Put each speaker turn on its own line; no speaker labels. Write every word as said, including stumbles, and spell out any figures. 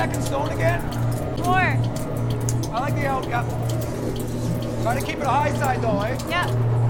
second stone again?
Four.
I like the out, yeah. Try to keep it a high side though, eh?
Yeah.